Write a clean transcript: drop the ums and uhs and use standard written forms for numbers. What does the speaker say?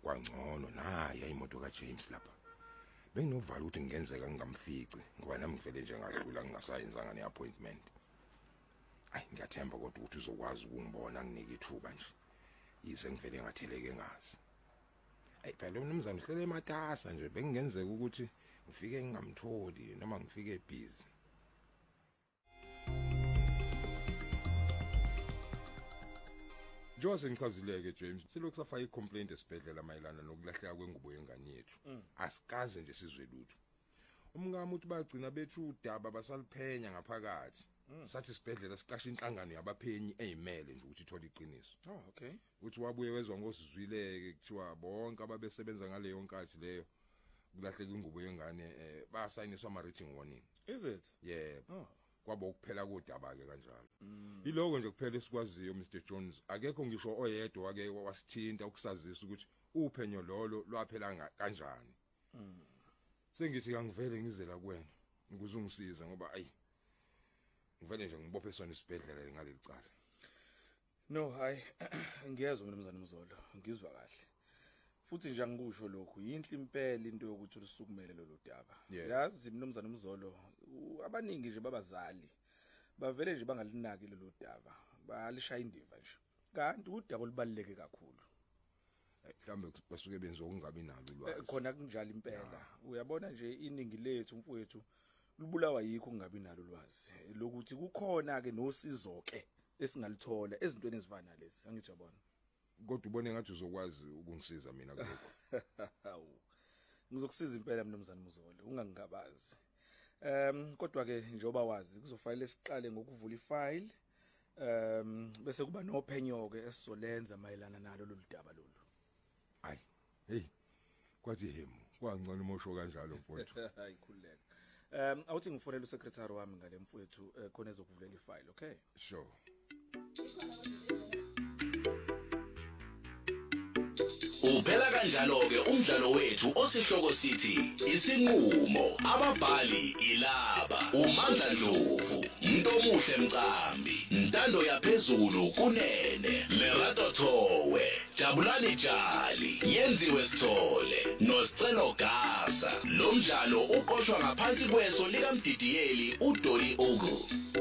kwangcono naye imoto kaJames lapha. Benginovala ukuthi ngenzeka ngingamfici ngoba nami ngivele nje ngadlula ngingasayenzanga neappointment. Ay ngiyathemba kodwa ukuthi uzokwazi ukungibona nginike ithuba nje. Yize ngivele ngatheleke ngazi. Ay phela umnumzane uhlele ematasa nje bengenzeka ukuthi ngifike ngingamtholi noma ngifike busy. Jose ngichazileke James silokhu safaka icomplaint esibhedlela mayelana nokulahleka kwengubo yengane yethu. Asikaze nje sizwe lutho. Umngamo uthi bagcina bethu udaba basaliphenya ngaphakathi. Sathi isibhedlela siqasha inhlangano yabaphenyi ezimele nje ukuthi ithola iqiniso. Oh okay. Uthi wabuye wezwa ngosizwileke kuthiwa bonke ababesebenza ngaleyo nkathi leyo kulahleka ingubo yengane basayiniswa ama written warning. Is it? Yeah. Kwaba ukuphela kodaba ke kanjalo. Yiloko nje kuphela esikwaziyo Mr Jones. Akekho ngisho oyedwa wake wasithinta ukusazisa ukuthi uphenyo lolo lwaphela kanjani. Sengithi ngivele ngizela kuwena ukuze ungisiza ngoba ayi ngivele nje ngibophe sona isibhedlela ngaleli cala. No hayi ngiyezwa mnumzane Mzolo ngizwa kahle. Futhi nje ngikusho lokhu yinhle impela into yokuthi usukumele lolu daba. Yazi mnumzane Mzolo abaningi nje babazali bavele nje bangalinaki lolu daba balishaya indiva nje. Kanti udaba olubaleke kakhulu. Mhlambe basuke benza okungabi nalo ulwazi. Khona kunjalo impela. Uyabona nje iningi lethu mfowethu lubulawa yikho kungabi nalo ulwazi. Lokuthi kukhona ke nosizo ke esingalithola ezintweni ezifana lezi. Angithi uyabona. Kodwa ubone ngathi uzokwazi ukungisiza mina kuloko. Ngizokusiza impela mnumzane Mzolo ungangabazi. Kodwa ke njoba wazi kuzofanele siqale ngokuvula ifile. Bese kuba nophenyo ke esizolenza mayelana nalo lolu daba lolu. Ay hey kwathi hemu kwangcono umosho kanjalo mfowethu. Hayi khuleka. Awuthi ngifonela usecretary wami ngale mfowethu khona ezokuvulela ifile, okay? Sure. Uphela kanjalo ke umdlalo wethu osihloko sithi isinqumo ababhali ilaba uMandla Dlovu Mntomuhle Mcambi Ntando yaphezulu kunene Lerato Thowe Jabulani Jali Yenziwe Sithole noSicelo Gasa lo mdlalo uqoqwwa ngaphansi kweso lika Mdidiyeli uDolly Ogle.